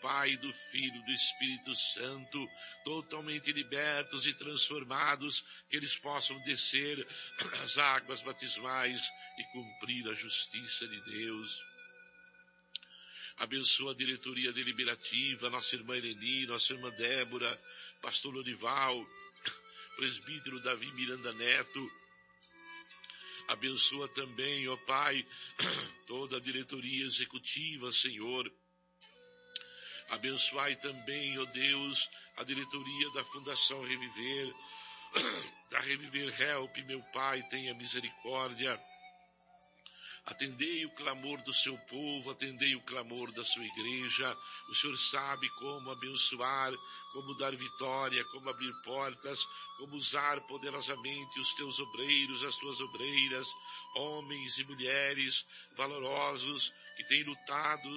Pai, do Filho e do Espírito Santo, totalmente libertos e transformados, que eles possam descer as águas batismais e cumprir a justiça de Deus. Abençoa a diretoria deliberativa, nossa irmã Eleni, nossa irmã Débora, pastor Lorival, presbítero Davi Miranda Neto. Abençoa também, ó Pai, toda a diretoria executiva, Senhor. Abençoai também, ó Deus, a diretoria da Fundação Reviver, da Reviver Help, meu Pai, tenha misericórdia. Atendei o clamor do seu povo, atendei o clamor da sua igreja. O Senhor sabe como abençoar, como dar vitória, como abrir portas, como usar poderosamente os teus obreiros, as tuas obreiras, homens e mulheres valorosos que têm lutado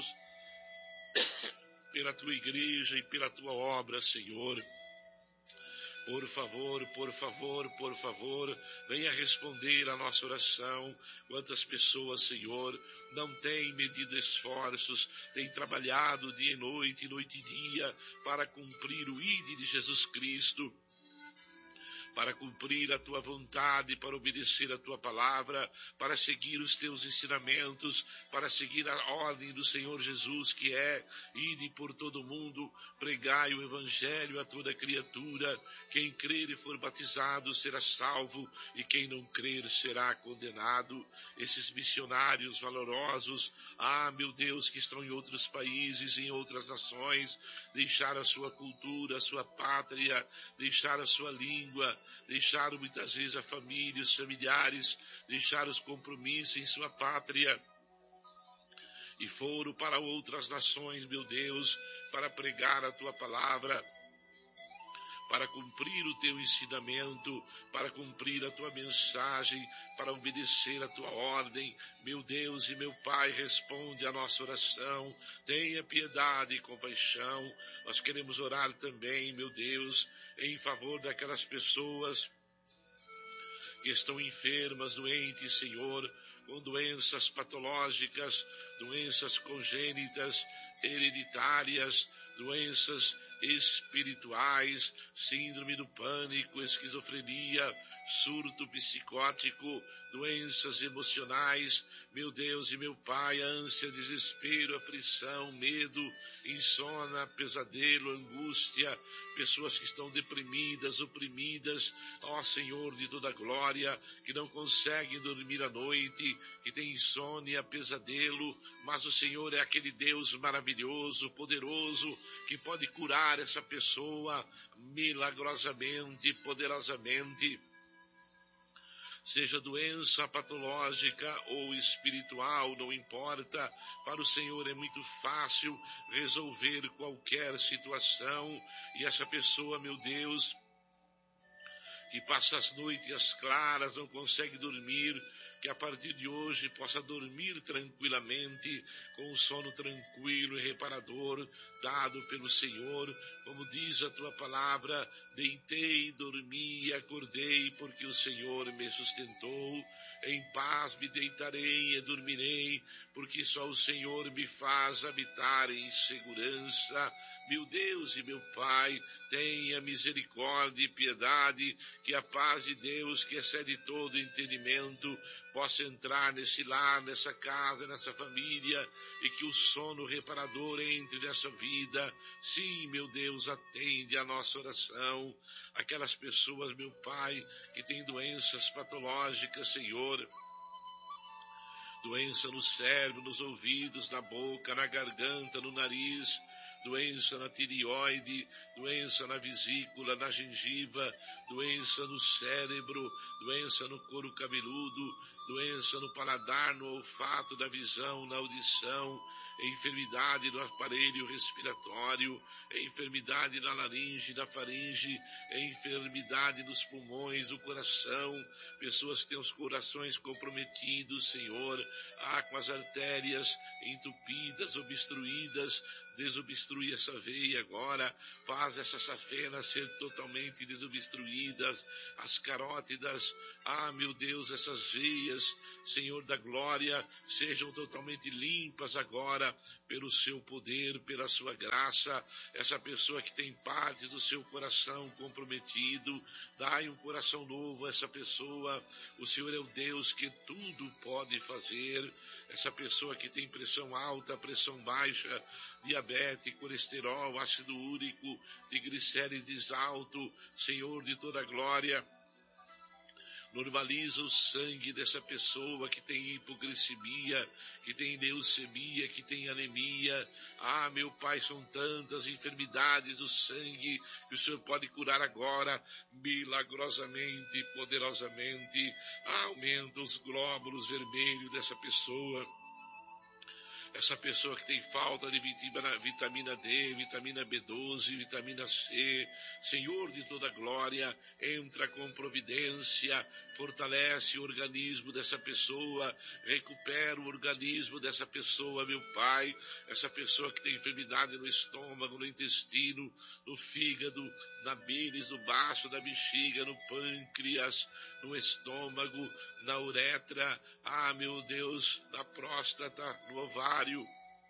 pela tua igreja e pela tua obra, Senhor. Por favor, por favor, por favor, venha responder a nossa oração. Quantas pessoas, Senhor, não têm medido esforços, têm trabalhado dia e noite e dia, para cumprir o ID de Jesus Cristo, para cumprir a tua vontade, para obedecer a tua palavra, para seguir os teus ensinamentos, para seguir a ordem do Senhor Jesus, que é: ide por todo o mundo, pregai o evangelho a toda criatura. Quem crer e for batizado será salvo, e quem não crer será condenado. Esses missionários valorosos, meu Deus, que estão em outros países, em outras nações, deixaram a sua cultura, a sua pátria, deixaram a sua língua, deixaram muitas vezes a família, os familiares, deixaram os compromissos em sua pátria e foram para outras nações, meu Deus, para pregar a tua palavra, para cumprir o teu ensinamento, para cumprir a tua mensagem, para obedecer a tua ordem. Meu Deus e meu Pai, responde a nossa oração, tenha piedade e compaixão. Nós queremos orar também, meu Deus, em favor daquelas pessoas que estão enfermas, doentes, Senhor, com doenças patológicas, doenças congênitas, hereditárias, doenças espirituais, síndrome do pânico, esquizofrenia, surto psicótico, doenças emocionais, meu Deus e meu Pai, ânsia, desespero, aflição, medo, insônia, pesadelo, angústia, pessoas que estão deprimidas, oprimidas, ó Senhor de toda glória, que não conseguem dormir à noite, que tem insônia, pesadelo, mas o Senhor é aquele Deus maravilhoso, poderoso, que pode curar essa pessoa milagrosamente, poderosamente. Seja doença patológica ou espiritual, não importa, para o Senhor é muito fácil resolver qualquer situação, e essa pessoa, meu Deus, que passa as noites claras, não consegue dormir, que a partir de hoje possa dormir tranquilamente, com um sono tranquilo e reparador, dado pelo Senhor, como diz a tua palavra: deitei, dormi e acordei, porque o Senhor me sustentou. Em paz me deitarei e dormirei, porque só o Senhor me faz habitar em segurança. Meu Deus e meu Pai, tenha misericórdia e piedade, que a paz de Deus, que excede todo entendimento, possa entrar nesse lar, nessa casa, nessa família, e que o sono reparador entre nessa vida. Sim, meu Deus, atende a nossa oração. Aquelas pessoas, meu Pai, que têm doenças patológicas, Senhor, doença no cérebro, nos ouvidos, na boca, na garganta, no nariz, doença na tireoide, doença na vesícula, na gengiva, doença no cérebro, doença no couro cabeludo, doença no paladar, no olfato, da visão, na audição, enfermidade no aparelho respiratório, enfermidade na laringe, na faringe, enfermidade nos pulmões, no coração, pessoas que têm os corações comprometidos, Senhor, com as artérias entupidas, obstruídas, desobstrui essa veia agora, faz essas safenas ser totalmente desobstruídas, as carótidas, meu Deus, essas veias, Senhor da glória, sejam totalmente limpas agora, pelo seu poder, pela sua graça. Essa pessoa que tem partes do seu coração comprometido, dai um coração novo a essa pessoa. O Senhor é o Deus que tudo pode fazer. Essa pessoa que tem pressão alta, pressão baixa, diabetes, colesterol, ácido úrico, triglicérides alto, Senhor de toda glória, normaliza o sangue dessa pessoa que tem hipoglicemia, que tem leucemia, que tem anemia. Meu Pai, são tantas enfermidades do sangue que o Senhor pode curar agora, milagrosamente, poderosamente. Aumenta os glóbulos vermelhos dessa pessoa. Essa pessoa que tem falta de vitamina D, vitamina B12, vitamina C, Senhor de toda glória, entra com providência, fortalece o organismo dessa pessoa, recupera o organismo dessa pessoa, meu Pai. Essa pessoa que tem enfermidade no estômago, no intestino, no fígado, na bilis, no baço da bexiga, no pâncreas, no estômago, na uretra, meu Deus, na próstata, no ovário,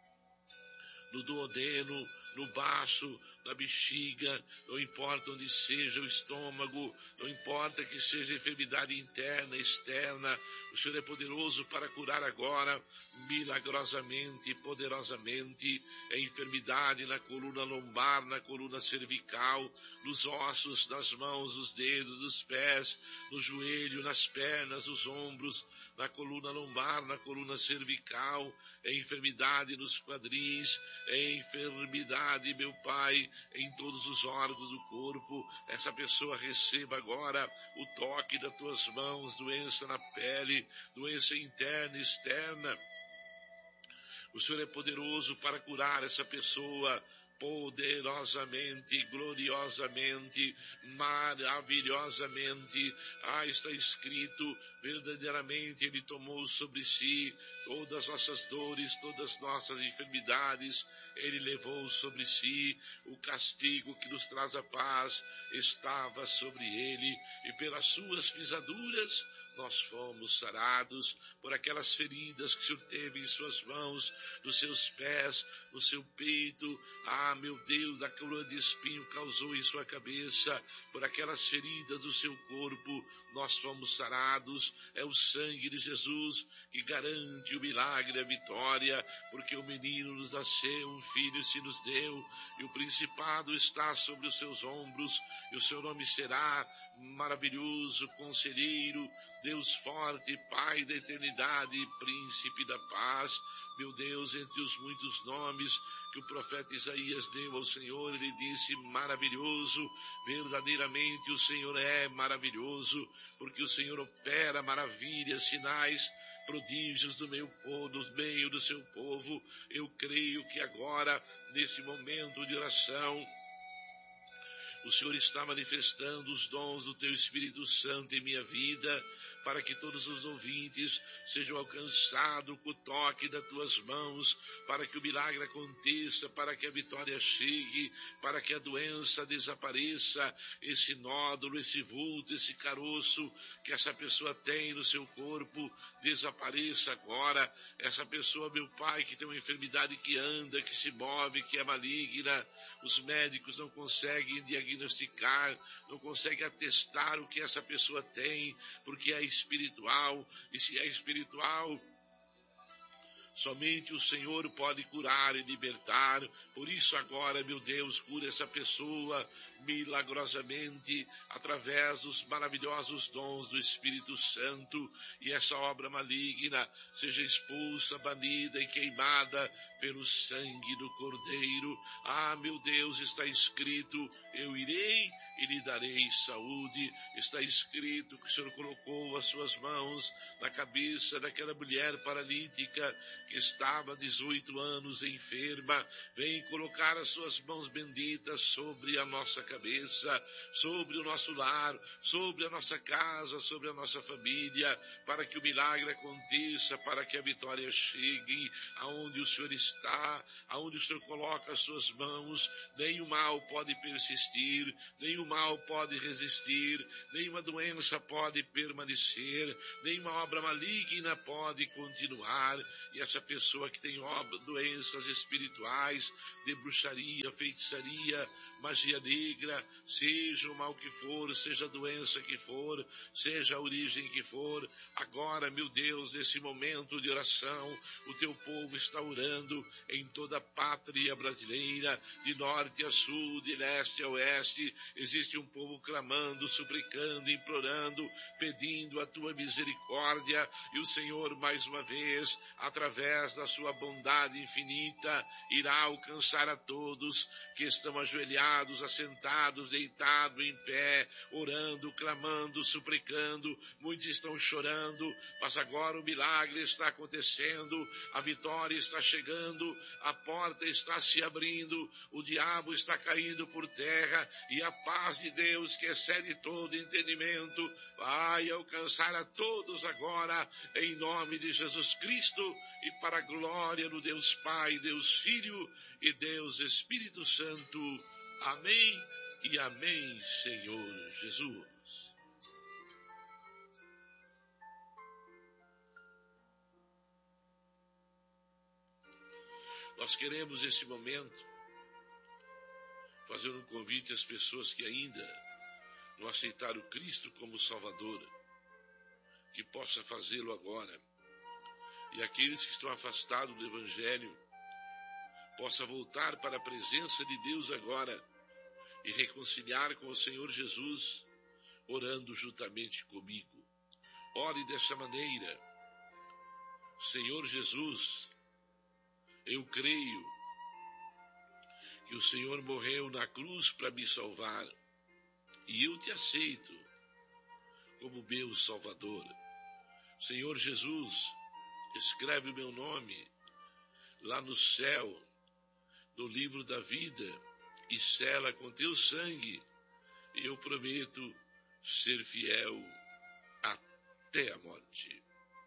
no duodeno, no baço, na bexiga, não importa onde seja o estômago, não importa que seja enfermidade interna, externa, o Senhor é poderoso para curar agora, milagrosamente, poderosamente, a enfermidade na coluna lombar, na coluna cervical, nos ossos, nas mãos, nos dedos, nos pés, no joelho, nas pernas, nos ombros, na coluna lombar, na coluna cervical, é enfermidade nos quadris, é enfermidade, meu Pai, em todos os órgãos do corpo. Essa pessoa receba agora o toque das tuas mãos, doença na pele, doença interna e externa. O Senhor é poderoso para curar essa pessoa, poderosamente, gloriosamente, maravilhosamente. Está escrito, verdadeiramente Ele tomou sobre si todas as nossas dores, todas as nossas enfermidades. Ele levou sobre si o castigo que nos traz a paz, estava sobre Ele, e pelas suas pisaduras nós fomos sarados. Por aquelas feridas que o Senhor teve em suas mãos, nos seus pés, no seu peito, meu Deus, a coroa de espinho causou em sua cabeça, por aquelas feridas do seu corpo, nós fomos sarados. É o sangue de Jesus que garante o milagre, a vitória, porque o menino nos nasceu, um filho se nos deu, e o principado está sobre os seus ombros, e o seu nome será maravilhoso, conselheiro, Deus forte, Pai da eternidade, príncipe da paz. Meu Deus, entre os muitos nomes que o profeta Isaías deu ao Senhor, ele disse maravilhoso. Verdadeiramente o Senhor é maravilhoso, porque o Senhor opera maravilhas, sinais, prodígios no meio do seu povo. Eu creio que agora, nesse momento de oração, o Senhor está manifestando os dons do Teu Espírito Santo em minha vida, para que todos os ouvintes sejam alcançados com o toque das Tuas mãos, para que o milagre aconteça, para que a vitória chegue, para que a doença desapareça, esse nódulo, esse vulto, esse caroço que essa pessoa tem no seu corpo, desapareça agora. Essa pessoa, meu Pai, que tem uma enfermidade que anda, que se move, que é maligna, os médicos não conseguem diagnosticar, não conseguem atestar o que essa pessoa tem, porque é espiritual, e se é espiritual, somente o Senhor pode curar e libertar. Por isso agora, meu Deus, cura essa pessoa milagrosamente, através dos maravilhosos dons do Espírito Santo, e essa obra maligna seja expulsa, banida e queimada pelo sangue do Cordeiro. Meu Deus, está escrito, eu irei e lhe darei saúde. Está escrito que o Senhor colocou as suas mãos na cabeça daquela mulher paralítica, que estava há 18 anos enferma, vem colocar as suas mãos benditas sobre a nossa cabeça, sobre o nosso lar, sobre a nossa casa, sobre a nossa família, para que o milagre aconteça, para que a vitória chegue aonde o Senhor está, aonde o Senhor coloca as suas mãos. Nenhum mal pode persistir, nenhum mal pode resistir, nenhuma doença pode permanecer, nenhuma obra maligna pode continuar. E essa pessoa que tem doenças espirituais, de bruxaria, feitiçaria, magia negra, seja o mal que for, seja a doença que for, seja a origem que for, agora, meu Deus, nesse momento de oração, o teu povo está orando em toda a pátria brasileira, de norte a sul, de leste a oeste. Existe um povo clamando, suplicando, implorando, pedindo a tua misericórdia, e o Senhor, mais uma vez, através da sua bondade infinita, irá alcançar a todos que estão ajoelhados, assentados, deitados, em pé, orando, clamando, suplicando. Muitos estão chorando, mas agora o milagre está acontecendo, a vitória está chegando, a porta está se abrindo, o diabo está caindo por terra, e a paz de Deus, que excede todo entendimento, vai alcançar a todos agora, em nome de Jesus Cristo, e para a glória do Deus Pai, Deus Filho e Deus Espírito Santo. Amém e amém, Senhor Jesus. Nós queremos, nesse momento, fazer um convite às pessoas que ainda não aceitaram Cristo como Salvador, que possa fazê-lo agora. E aqueles que estão afastados do Evangelho, possa voltar para a presença de Deus agora e reconciliar com o Senhor Jesus, orando juntamente comigo. Ore dessa maneira: Senhor Jesus, eu creio que o Senhor morreu na cruz para me salvar, e eu te aceito como meu Salvador. Senhor Jesus, escreve o meu nome lá no céu, no livro da vida, e sela com teu sangue, e eu prometo ser fiel até a morte.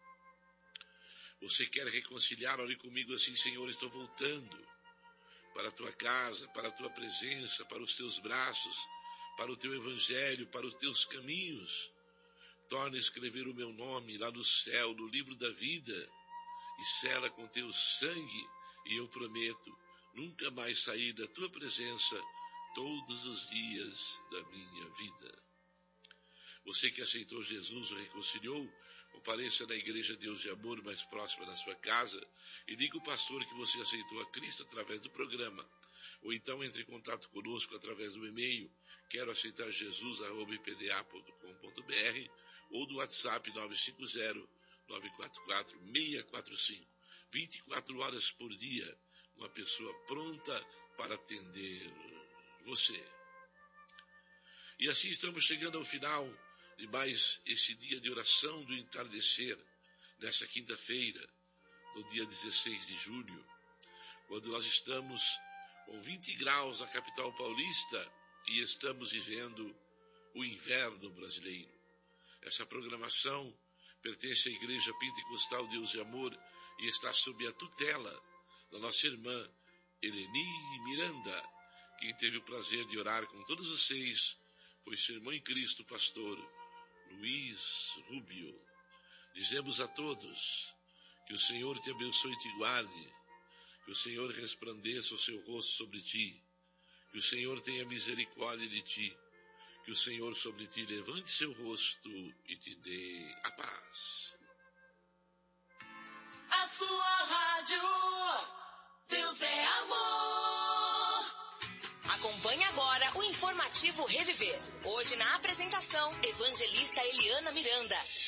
Você quer reconciliar? Ore comigo assim: Senhor, estou voltando para a tua casa, para a tua presença, para os teus braços, para o teu evangelho, para os teus caminhos. Torna a escrever o meu nome lá no céu, no livro da vida, e sela com teu sangue, e eu prometo nunca mais sair da tua presença todos os dias da minha vida. Você que aceitou Jesus, o reconciliou, compareça na Igreja Deus de Amor mais próxima da sua casa e diga ao pastor que você aceitou a Cristo através do programa. Ou então entre em contato conosco através do e-mail quero aceitar jesus@ipda.com.br ou do WhatsApp 950-944-645. 24 horas por dia, uma pessoa pronta para atender você. E assim estamos chegando ao final de mais esse dia de oração do entardecer, nessa quinta-feira, no dia 16 de julho, quando nós estamos com 20 graus na capital paulista e estamos vivendo o inverno brasileiro. Essa programação pertence à Igreja Pentecostal Deus de Amor e está sob a tutela da nossa irmã Eleni Miranda. Quem teve o prazer de orar com todos vocês foi seu irmão em Cristo, pastor Luiz Rubio. Dizemos a todos que o Senhor te abençoe e te guarde, que o Senhor resplandeça o seu rosto sobre ti, que o Senhor tenha misericórdia de ti, que o Senhor sobre ti levante seu rosto e te dê a paz. A sua rádio, Deus é amor. Acompanhe agora o informativo Reviver. Hoje na apresentação, evangelista Eliana Miranda.